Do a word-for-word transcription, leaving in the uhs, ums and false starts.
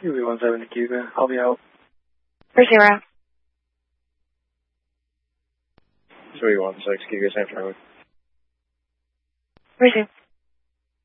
U B one seven to Cuba. I'll be out. For zero. three one six, Cuba, San Francisco. Resume.